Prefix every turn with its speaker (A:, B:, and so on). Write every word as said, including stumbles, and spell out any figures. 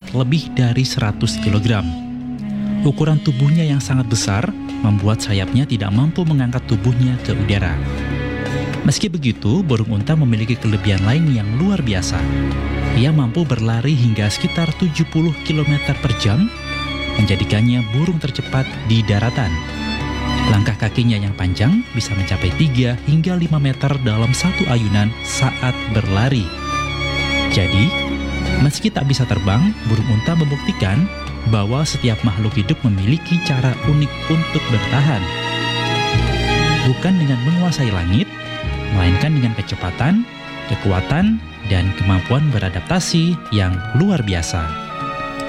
A: lebih dari seratus kilogram. Ukuran tubuhnya yang sangat besar membuat sayapnya tidak mampu mengangkat tubuhnya ke udara. Meski begitu, burung unta memiliki kelebihan lain yang luar biasa. Ia mampu berlari hingga sekitar tujuh puluh kilometer per jam, menjadikannya burung tercepat di daratan. Langkah kakinya yang panjang bisa mencapai tiga hingga lima meter dalam satu ayunan saat berlari. Jadi, meski tak bisa terbang, burung unta membuktikan bahwa setiap makhluk hidup memiliki cara unik untuk bertahan. Bukan dengan menguasai langit, melainkan dengan kecepatan, kekuatan, dan kemampuan beradaptasi yang luar biasa.